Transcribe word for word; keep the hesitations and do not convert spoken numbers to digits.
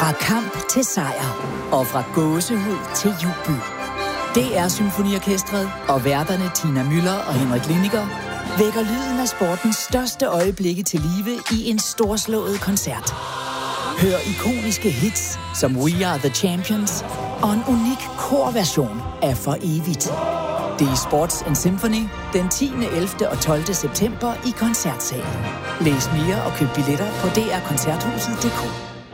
Fra kamp til sejr. Og fra gåsehud til jubel. D R Symfoniorkestret og værterne Tina Müller og Henrik Liniger vækker lyden af sportens største øjeblikke til live i en storslået koncert. Hør ikoniske hits som We Are The Champions og en unik korversion af For Evigt. Det er Sports and Symphony den tiende, ellevte og tolvte september i Koncertsalen. Læs mere og køb billetter på d r koncerthuset punktum d k.